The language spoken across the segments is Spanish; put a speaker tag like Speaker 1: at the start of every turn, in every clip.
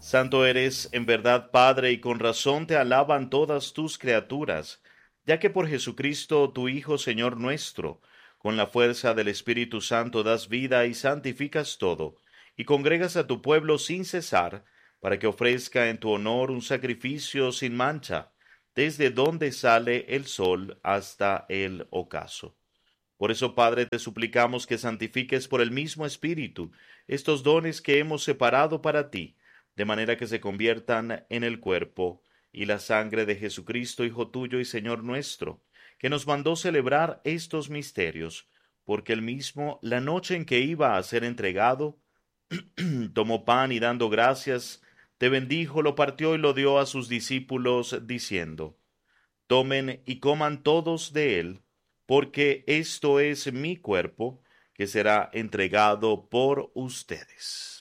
Speaker 1: Santo eres en verdad, Padre, y con razón te alaban todas tus criaturas, ya que por Jesucristo, tu Hijo, Señor nuestro, con la fuerza del Espíritu Santo das vida y santificas todo, y congregas a tu pueblo sin cesar, para que ofrezca en tu honor un sacrificio sin mancha, desde donde sale el sol hasta el ocaso. Por eso, Padre, te suplicamos que santifiques por el mismo Espíritu estos dones que hemos separado para ti, de manera que se conviertan en el cuerpo y la sangre de Jesucristo, Hijo tuyo y Señor nuestro, que nos mandó celebrar estos misterios, porque él mismo, la noche en que iba a ser entregado, tomó pan y dando gracias, te bendijo, lo partió y lo dio a sus discípulos, diciendo: Tomen y coman todos de él, porque esto es mi cuerpo, que será entregado por ustedes.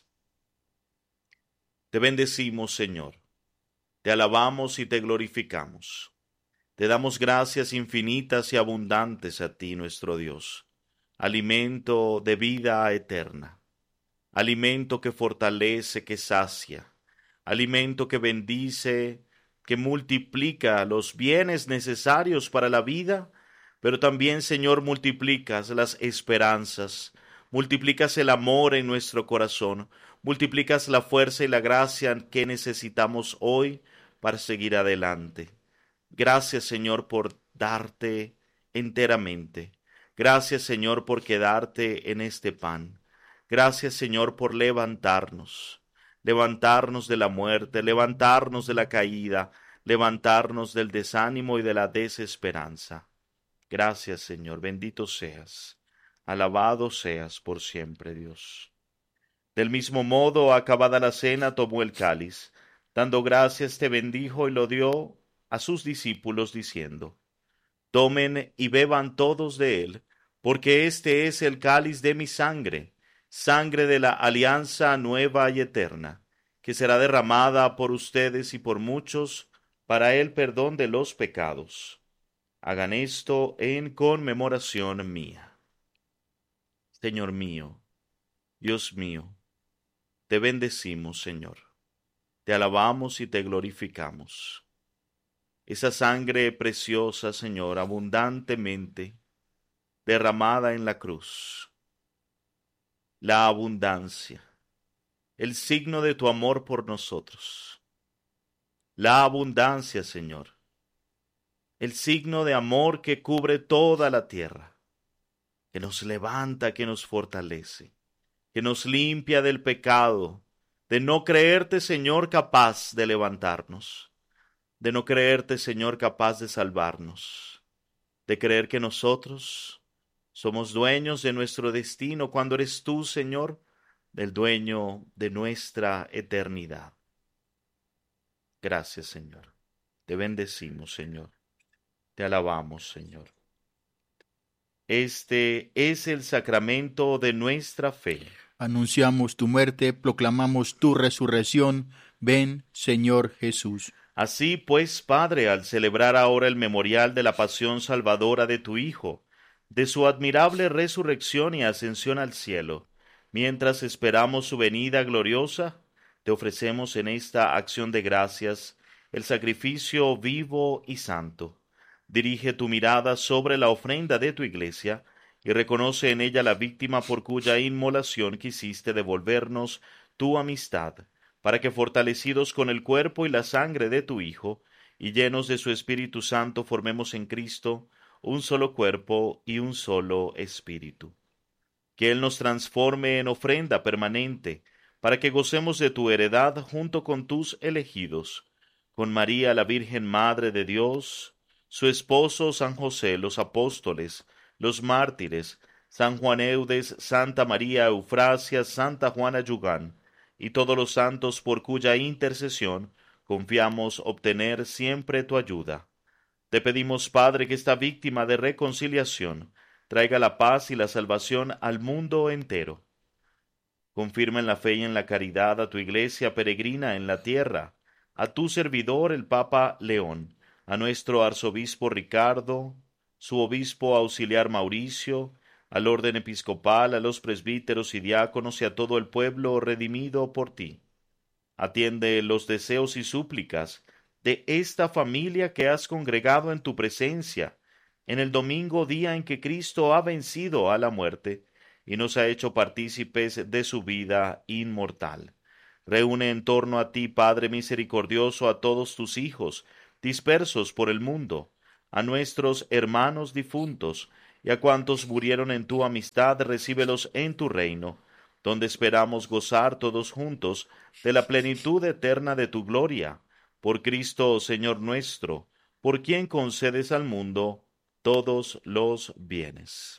Speaker 1: Te bendecimos, Señor, te alabamos y te glorificamos. Te damos gracias infinitas y abundantes a ti, nuestro Dios, alimento de vida eterna, alimento que fortalece, que sacia, alimento que bendice, que multiplica los bienes necesarios para la vida, pero también, Señor, multiplicas las esperanzas, multiplicas el amor en nuestro corazón, multiplicas la fuerza y la gracia que necesitamos hoy para seguir adelante. Gracias, Señor, por darte enteramente. Gracias, Señor, por quedarte en este pan. Gracias, Señor, por levantarnos de la muerte, levantarnos de la caída, levantarnos del desánimo y de la desesperanza. Gracias, Señor, bendito seas, alabado seas por siempre, Dios. Del mismo modo, acabada la cena, tomó el cáliz, dando gracias, te bendijo y lo dio a sus discípulos, diciendo: Tomen y beban todos de él, porque este es el cáliz de mi sangre, sangre de la alianza nueva y eterna, que será derramada por ustedes y por muchos para el perdón de los pecados. Hagan esto en conmemoración mía. Señor mío, Dios mío, te bendecimos, Señor, te alabamos y te glorificamos. Esa sangre preciosa, Señor, abundantemente derramada en la cruz, la abundancia, el signo de tu amor por nosotros, la abundancia, Señor, el signo de amor que cubre toda la tierra, que nos levanta, que nos fortalece, que nos limpia del pecado, de no creerte, Señor, capaz de levantarnos, de no creerte, Señor, capaz de salvarnos, de creer que nosotros somos dueños de nuestro destino cuando eres tú, Señor, el dueño de nuestra eternidad. Gracias, Señor. Te bendecimos, Señor. Te alabamos, Señor. Este es el sacramento de nuestra fe.
Speaker 2: Anunciamos tu muerte, proclamamos tu resurrección. Ven, Señor Jesús.
Speaker 1: Así pues, Padre, al celebrar ahora el memorial de la pasión salvadora de tu Hijo, de su admirable resurrección y ascensión al cielo, mientras esperamos su venida gloriosa, te ofrecemos en esta acción de gracias el sacrificio vivo y santo. Dirige tu mirada sobre la ofrenda de tu Iglesia y reconoce en ella la víctima por cuya inmolación quisiste devolvernos tu amistad, para que fortalecidos con el cuerpo y la sangre de tu Hijo, y llenos de su Espíritu Santo, formemos en Cristo un solo cuerpo y un solo espíritu. Que Él nos transforme en ofrenda permanente, para que gocemos de tu heredad junto con tus elegidos, con María la Virgen Madre de Dios, su esposo San José, los apóstoles, los mártires, San Juan Eudes, Santa María Eufrasia, Santa Juana Yugán, y todos los santos por cuya intercesión confiamos obtener siempre tu ayuda. Te pedimos, Padre, que esta víctima de reconciliación traiga la paz y la salvación al mundo entero. Confirma en la fe y en la caridad a tu Iglesia peregrina en la tierra, a tu servidor el Papa León, a nuestro arzobispo Ricardo, su obispo auxiliar Mauricio, al orden episcopal, a los presbíteros y diáconos y a todo el pueblo redimido por ti. Atiende los deseos y súplicas de esta familia que has congregado en tu presencia, en el domingo día en que Cristo ha vencido a la muerte y nos ha hecho partícipes de su vida inmortal. Reúne en torno a ti, Padre misericordioso, a todos tus hijos, dispersos por el mundo, a nuestros hermanos difuntos, y a cuantos murieron en tu amistad, recíbelos en tu reino, donde esperamos gozar todos juntos de la plenitud eterna de tu gloria. Por Cristo, Señor nuestro, por quien concedes al mundo todos los bienes.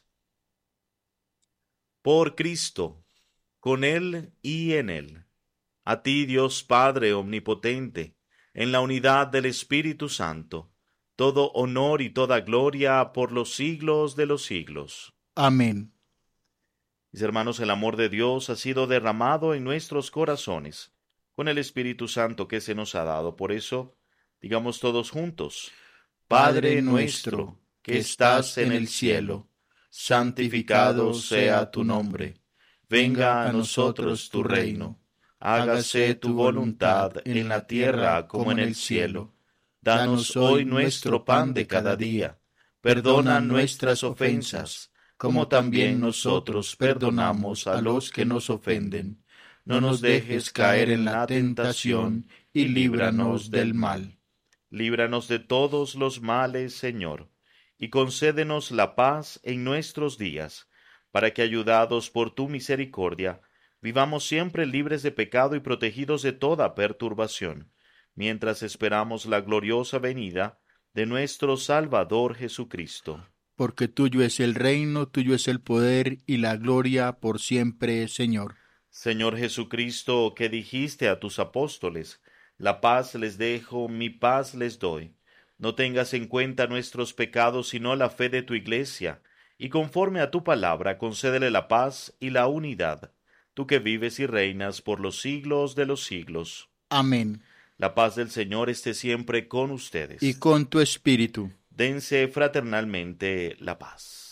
Speaker 1: Por Cristo, con Él y en Él, a ti, Dios Padre omnipotente, en la unidad del Espíritu Santo, todo honor y toda gloria por los siglos de los siglos.
Speaker 2: Amén.
Speaker 1: Mis hermanos, el amor de Dios ha sido derramado en nuestros corazones con el Espíritu Santo que se nos ha dado. Por eso, digamos todos juntos: Padre nuestro, que estás en el cielo, santificado sea tu nombre. Venga a nosotros tu reino. Hágase tu voluntad en la tierra como en el cielo. Danos hoy nuestro pan de cada día. Perdona nuestras ofensas, como también nosotros perdonamos a los que nos ofenden. No nos dejes caer en la tentación, y líbranos del mal. Líbranos de todos los males, Señor, y concédenos la paz en nuestros días, para que, ayudados por tu misericordia, vivamos siempre libres de pecado y protegidos de toda perturbación, mientras esperamos la gloriosa venida de nuestro Salvador Jesucristo.
Speaker 2: Porque tuyo es el reino, tuyo es el poder y la gloria por siempre, Señor.
Speaker 1: Señor Jesucristo, que dijiste a tus apóstoles: la paz les dejo, mi paz les doy. No tengas en cuenta nuestros pecados, sino la fe de tu Iglesia, y conforme a tu palabra, concédele la paz y la unidad, tú que vives y reinas por los siglos de los siglos.
Speaker 2: Amén.
Speaker 1: La paz del Señor esté siempre con ustedes.
Speaker 2: Y con tu espíritu.
Speaker 1: Dense fraternalmente la paz.